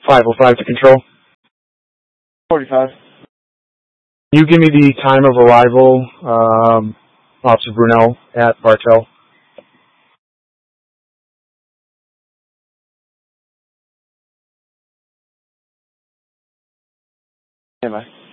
505 to control. 45. You give me the time of arrival, Officer Brunel at Bartell. Stand by.